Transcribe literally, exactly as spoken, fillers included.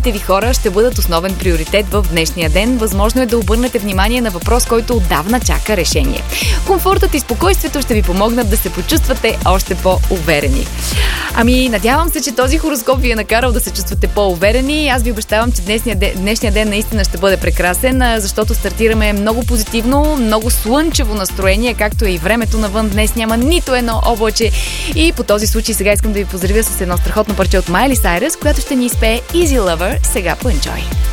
близките ви хора ще бъдат основен приоритет в днешния ден. Възможно е да обърнете внимание на въпрос, който отдавна чака решение. Комфортът и спокойствието ще ви помогнат да се почувствате още по-уверени. Ами, надявам се, че този хороскоп ви е накарал да се чувствате по-уверени. Аз ви обещавам, че днешния ден, днешния ден наистина ще бъде прекрасен, защото стартираме много позитивно, много слънчево настроение, както е и времето навън. Днес няма нито едно облаче. И по този случай сега искам да ви поздравя с едно страхотно парче от Майли Сайръс, която ще ни изпее Easy Lover сега по Enjoy.